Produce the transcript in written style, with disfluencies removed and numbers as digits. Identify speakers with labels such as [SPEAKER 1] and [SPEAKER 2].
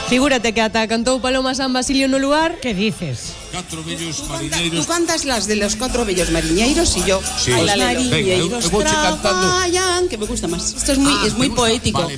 [SPEAKER 1] Figúrate que ata cantou Paloma San Basilio no lugar.
[SPEAKER 2] Que dices?
[SPEAKER 3] 4 bellos mariñeiros.
[SPEAKER 4] Tú cantas las de los 4 bellos mariñeiros y yo.
[SPEAKER 3] Sí.
[SPEAKER 4] Los
[SPEAKER 3] Venga,
[SPEAKER 4] mariñeiros
[SPEAKER 3] eu vouche cantando.
[SPEAKER 4] traballan, que me gusta más. Esto es muy poético.
[SPEAKER 3] Vale,